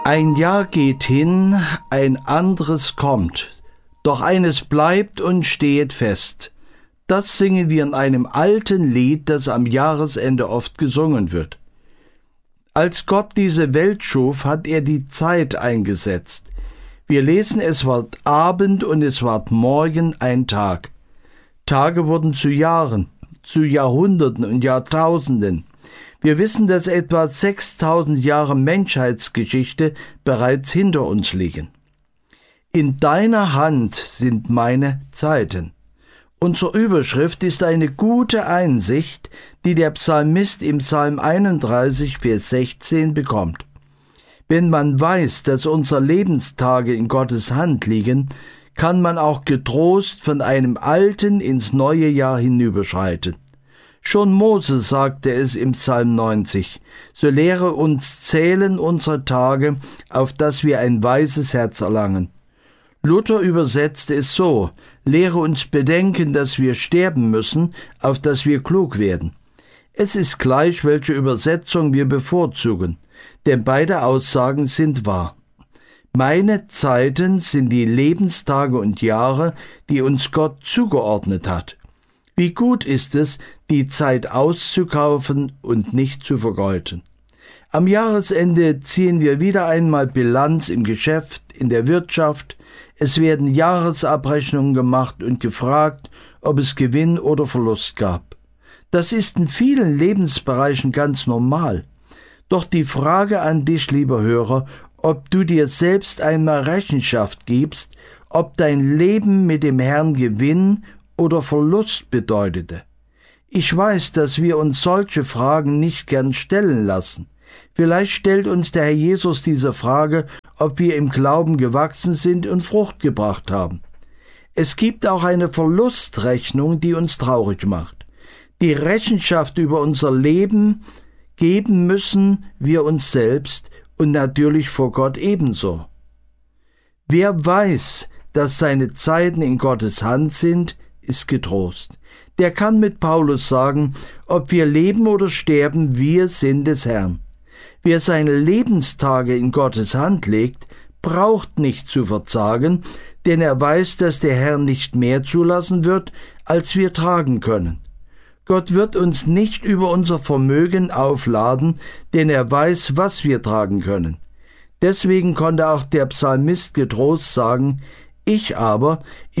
Ein Jahr geht hin, ein anderes kommt, doch eines bleibt und stehet fest. Das singen wir in einem alten Lied, das am Jahresende oft gesungen wird. Als Gott diese Welt schuf, hat er die Zeit eingesetzt. Wir lesen, es ward Abend und es ward Morgen ein Tag. Tage wurden zu Jahren, zu Jahrhunderten und Jahrtausenden. Wir wissen, dass etwa 6000 Jahre Menschheitsgeschichte bereits hinter uns liegen. In deiner Hand sind meine Zeiten. Unsere Überschrift ist eine gute Einsicht, die der Psalmist im Psalm 31, Vers 16 bekommt. Wenn man weiß, dass unsere Lebenstage in Gottes Hand liegen, kann man auch getrost von einem alten ins neue Jahr hinüberschreiten. Schon Mose sagte es im Psalm 90, so lehre uns zählen unsere Tage, auf dass wir ein weises Herz erlangen. Luther übersetzte es so, lehre uns bedenken, dass wir sterben müssen, auf dass wir klug werden. Es ist gleich, welche Übersetzung wir bevorzugen, denn beide Aussagen sind wahr. Meine Zeiten sind die Lebenstage und Jahre, die uns Gott zugeordnet hat. Wie gut ist es, die Zeit auszukaufen und nicht zu vergeuden. Am Jahresende ziehen wir wieder einmal Bilanz im Geschäft, in der Wirtschaft. Es werden Jahresabrechnungen gemacht und gefragt, ob es Gewinn oder Verlust gab. Das ist in vielen Lebensbereichen ganz normal. Doch die Frage an dich, lieber Hörer, ob du dir selbst einmal Rechenschaft gibst, ob dein Leben mit dem Herrn Gewinn oder Verlust bedeutete. Ich weiß, dass wir uns solche Fragen nicht gern stellen lassen. Vielleicht stellt uns der Herr Jesus diese Frage, ob wir im Glauben gewachsen sind und Frucht gebracht haben. Es gibt auch eine Verlustrechnung, die uns traurig macht. Die Rechenschaft über unser Leben geben müssen wir uns selbst und natürlich vor Gott ebenso. Wer weiß, dass seine Zeiten in Gottes Hand sind, ist getrost. Der kann mit Paulus sagen, ob wir leben oder sterben, wir sind des Herrn. Wer seine Lebenstage in Gottes Hand legt, braucht nicht zu verzagen, denn er weiß, dass der Herr nicht mehr zulassen wird, als wir tragen können. Gott wird uns nicht über unser Vermögen aufladen, denn er weiß, was wir tragen können. Deswegen konnte auch der Psalmist getrost sagen, ich habe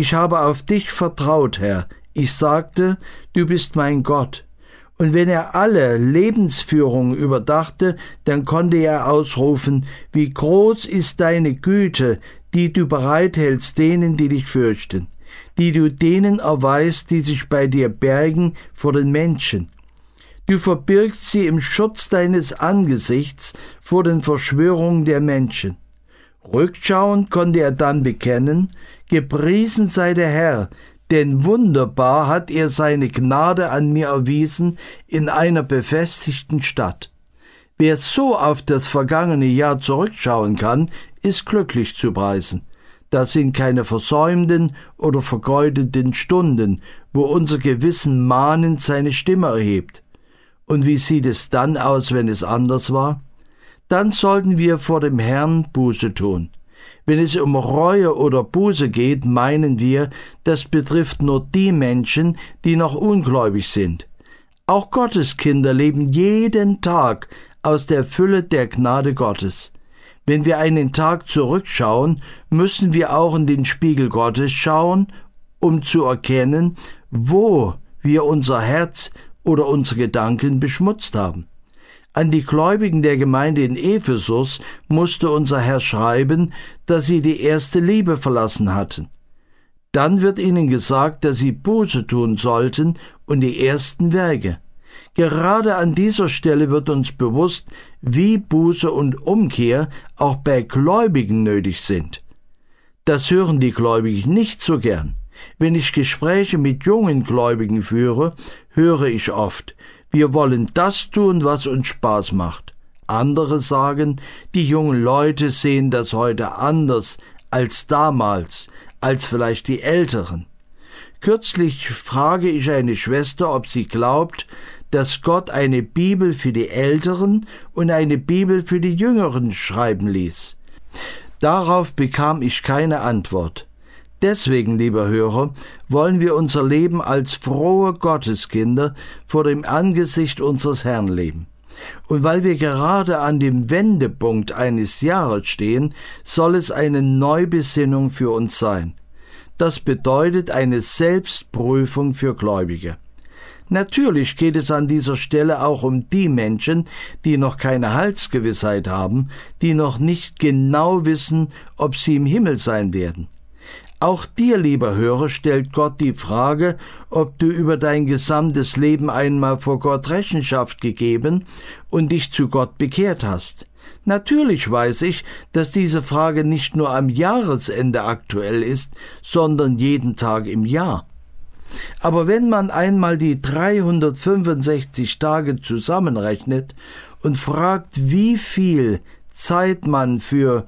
auf dich vertraut, Herr. Ich sagte, du bist mein Gott. Und wenn er alle Lebensführung überdachte, dann konnte er ausrufen, wie groß ist deine Güte, die du bereithältst denen, die dich fürchten, die du denen erweist, die sich bei dir bergen vor den Menschen. Du verbirgst sie im Schutz deines Angesichts vor den Verschwörungen der Menschen. Rückschauend konnte er dann bekennen, gepriesen sei der Herr, denn wunderbar hat er seine Gnade an mir erwiesen in einer befestigten Stadt. Wer so auf das vergangene Jahr zurückschauen kann, ist glücklich zu preisen. Das sind keine versäumten oder vergeudeten Stunden, wo unser Gewissen mahnend seine Stimme erhebt. Und wie sieht es dann aus, wenn es anders war? Dann sollten wir vor dem Herrn Buße tun. Wenn es um Reue oder Buße geht, meinen wir, das betrifft nur die Menschen, die noch ungläubig sind. Auch Gottes Kinder leben jeden Tag aus der Fülle der Gnade Gottes. Wenn wir einen Tag zurückschauen, müssen wir auch in den Spiegel Gottes schauen, um zu erkennen, wo wir unser Herz oder unsere Gedanken beschmutzt haben. An die Gläubigen der Gemeinde in Ephesus musste unser Herr schreiben, dass sie die erste Liebe verlassen hatten. Dann wird ihnen gesagt, dass sie Buße tun sollten und die ersten Werke. Gerade an dieser Stelle wird uns bewusst, wie Buße und Umkehr auch bei Gläubigen nötig sind. Das hören die Gläubigen nicht so gern. Wenn ich Gespräche mit jungen Gläubigen führe, höre ich oft, wir wollen das tun, was uns Spaß macht. Andere sagen, die jungen Leute sehen das heute anders als damals, als vielleicht die Älteren. Kürzlich frage ich eine Schwester, ob sie glaubt, dass Gott eine Bibel für die Älteren und eine Bibel für die Jüngeren schreiben ließ. Darauf bekam ich keine Antwort. Deswegen, lieber Hörer, wollen wir unser Leben als frohe Gotteskinder vor dem Angesicht unseres Herrn leben. Und weil wir gerade an dem Wendepunkt eines Jahres stehen, soll es eine Neubesinnung für uns sein. Das bedeutet eine Selbstprüfung für Gläubige. Natürlich geht es an dieser Stelle auch um die Menschen, die noch keine Heilsgewissheit haben, die noch nicht genau wissen, ob sie im Himmel sein werden. Auch dir, lieber Hörer, stellt Gott die Frage, ob du über dein gesamtes Leben einmal vor Gott Rechenschaft gegeben und dich zu Gott bekehrt hast. Natürlich weiß ich, dass diese Frage nicht nur am Jahresende aktuell ist, sondern jeden Tag im Jahr. Aber wenn man einmal die 365 Tage zusammenrechnet und fragt, wie viel Zeit man für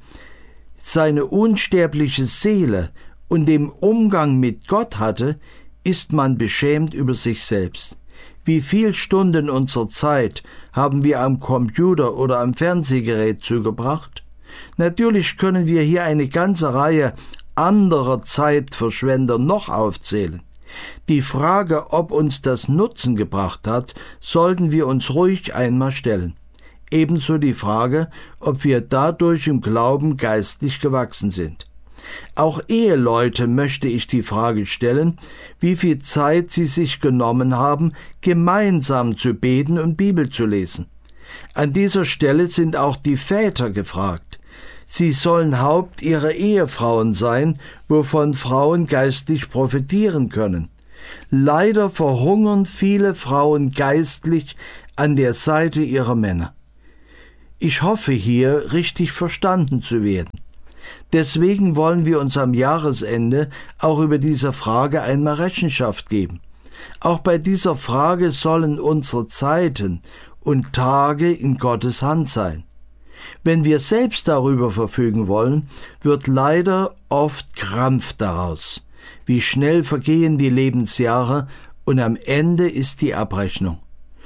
seine unsterbliche Seele und dem Umgang mit Gott hatte, ist man beschämt über sich selbst. Wie viel Stunden unserer Zeit haben wir am Computer oder am Fernsehgerät zugebracht? Natürlich können wir hier eine ganze Reihe anderer Zeitverschwender noch aufzählen. Die Frage, ob uns das Nutzen gebracht hat, sollten wir uns ruhig einmal stellen. Ebenso die Frage, ob wir dadurch im Glauben geistlich gewachsen sind. Auch Eheleute möchte ich die Frage stellen, wie viel Zeit sie sich genommen haben, gemeinsam zu beten und Bibel zu lesen. An dieser Stelle sind auch die Väter gefragt. Sie sollen Haupt ihrer Ehefrauen sein, wovon Frauen geistlich profitieren können. Leider verhungern viele Frauen geistlich an der Seite ihrer Männer. Ich hoffe hier richtig verstanden zu werden. Deswegen wollen wir uns am Jahresende auch über diese Frage einmal Rechenschaft geben. Auch bei dieser Frage sollen unsere Zeiten und Tage in Gottes Hand sein. Wenn wir selbst darüber verfügen wollen, wird leider oft Krampf daraus. Wie schnell vergehen die Lebensjahre und am Ende ist die Abrechnung.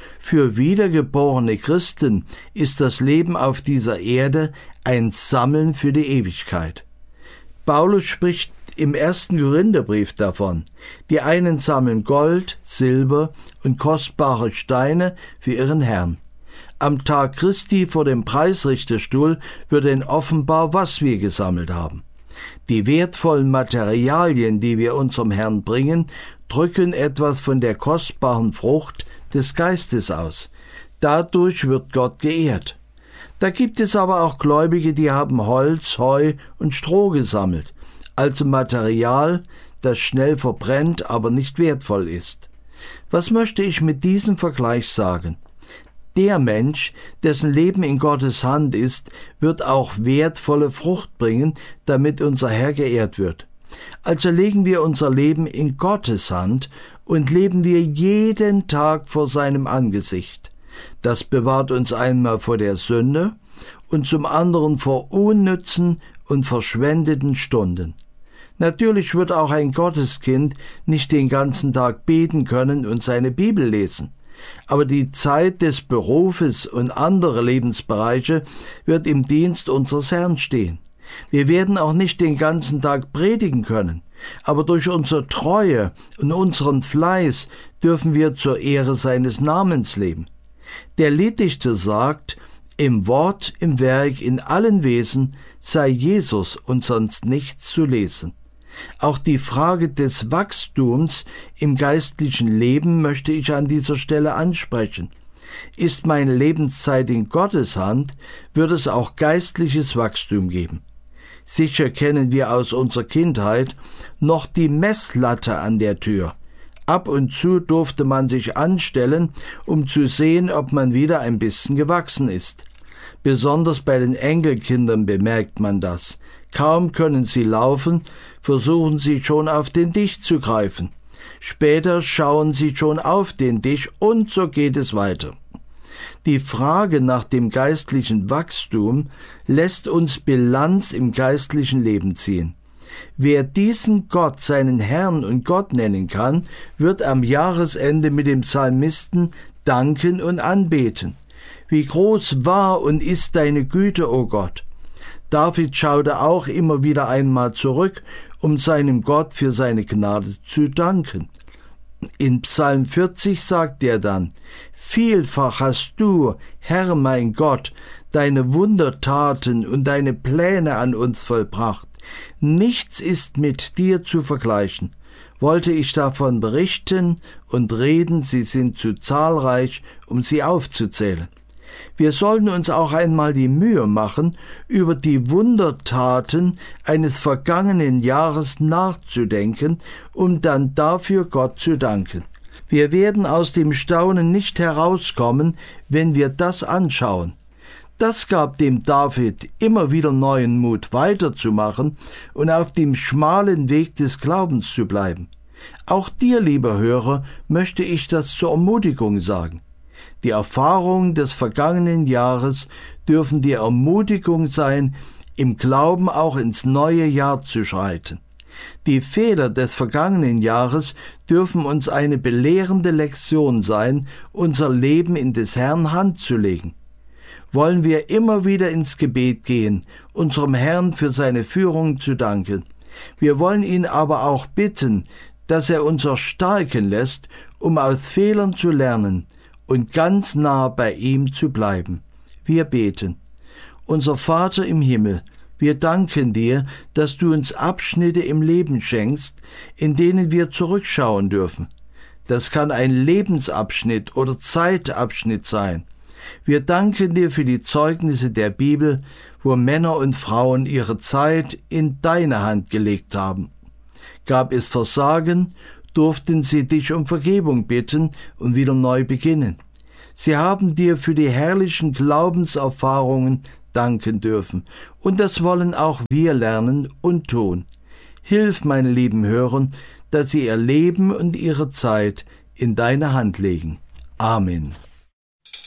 Für wiedergeborene Christen ist das Leben auf dieser Erde ein Sammeln für die Ewigkeit. Paulus spricht im 1. Korintherbrief davon: Die einen sammeln Gold, Silber und kostbare Steine für ihren Herrn. Am Tag Christi vor dem Preisrichterstuhl wird ihnen offenbar, was wir gesammelt haben. Die wertvollen Materialien, die wir unserem Herrn bringen, drücken etwas von der kostbaren Frucht des Geistes aus. Dadurch wird Gott geehrt. Da gibt es aber auch Gläubige, die haben Holz, Heu und Stroh gesammelt, also Material, das schnell verbrennt, aber nicht wertvoll ist. Was möchte ich mit diesem Vergleich sagen? Der Mensch, dessen Leben in Gottes Hand ist, wird auch wertvolle Frucht bringen, damit unser Herr geehrt wird. Also legen wir unser Leben in Gottes Hand und leben wir jeden Tag vor seinem Angesicht. Das bewahrt uns einmal vor der Sünde und zum anderen vor unnützen und verschwendeten Stunden. Natürlich wird auch ein Gotteskind nicht den ganzen Tag beten können und seine Bibel lesen. Aber die Zeit des Berufes und andere Lebensbereiche wird im Dienst unseres Herrn stehen. Wir werden auch nicht den ganzen Tag predigen können, aber durch unsere Treue und unseren Fleiß dürfen wir zur Ehre seines Namens leben. Der Lieddichter sagt: Im Wort, im Werk, in allen Wesen sei Jesus und sonst nichts zu lesen. Auch die Frage des Wachstums im geistlichen Leben möchte ich an dieser Stelle ansprechen. Ist meine Lebenszeit in Gottes Hand, wird es auch geistliches Wachstum geben. Sicher kennen wir aus unserer Kindheit noch die Messlatte an der Tür. Ab und zu durfte man sich anstellen, um zu sehen, ob man wieder ein bisschen gewachsen ist. Besonders bei den Enkelkindern bemerkt man das. Kaum können sie laufen, versuchen sie schon auf den Tisch zu greifen. Später schauen sie schon auf den Tisch und so geht es weiter. Die Frage nach dem geistlichen Wachstum lässt uns Bilanz im geistlichen Leben ziehen. Wer diesen Gott seinen Herrn und Gott nennen kann, wird am Jahresende mit dem Psalmisten danken und anbeten. Wie groß war und ist deine Güte, o Gott. David schaute auch immer wieder einmal zurück, um seinem Gott für seine Gnade zu danken. In Psalm 40 sagt er dann: Vielfach hast du, Herr mein Gott, deine Wundertaten und deine Pläne an uns vollbracht. Nichts ist mit dir zu vergleichen. Wollte ich davon berichten und reden, sie sind zu zahlreich, um sie aufzuzählen. Wir sollen uns auch einmal die Mühe machen, über die Wundertaten eines vergangenen Jahres nachzudenken, um dann dafür Gott zu danken. Wir werden aus dem Staunen nicht herauskommen, wenn wir das anschauen. Das gab dem David immer wieder neuen Mut, weiterzumachen und auf dem schmalen Weg des Glaubens zu bleiben. Auch dir, lieber Hörer, möchte ich das zur Ermutigung sagen. Die Erfahrungen des vergangenen Jahres dürfen die Ermutigung sein, im Glauben auch ins neue Jahr zu schreiten. Die Fehler des vergangenen Jahres dürfen uns eine belehrende Lektion sein, unser Leben in des Herrn Hand zu legen. Wollen wir immer wieder ins Gebet gehen, unserem Herrn für seine Führung zu danken. Wir wollen ihn aber auch bitten, dass er uns erstarken lässt, um aus Fehlern zu lernen und ganz nah bei ihm zu bleiben. Wir beten. Unser Vater im Himmel, wir danken dir, dass du uns Abschnitte im Leben schenkst, in denen wir zurückschauen dürfen. Das kann ein Lebensabschnitt oder Zeitabschnitt sein. Wir danken dir für die Zeugnisse der Bibel, wo Männer und Frauen ihre Zeit in deine Hand gelegt haben. Gab es Versagen, durften sie dich um Vergebung bitten und wieder neu beginnen. Sie haben dir für die herrlichen Glaubenserfahrungen danken dürfen, und das wollen auch wir lernen und tun. Hilf, meine lieben Hörer, dass sie ihr Leben und ihre Zeit in deine Hand legen. Amen.